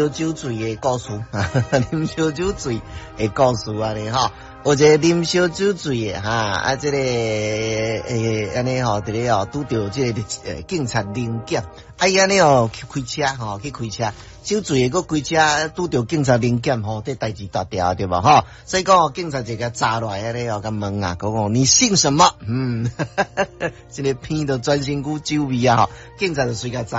酒醉的故事，啉烧酒醉的故事安尼吼，有一个啉烧酒醉的这个安尼吼，这个拄着这个警察临检，伊安尼去开车去开车，酒醉的佫开车拄着警察临检这代志大条对吧吼？所以讲警察就甲查落来安尼甲问讲你姓什么？这个片都专身股酒味警察就随甲查。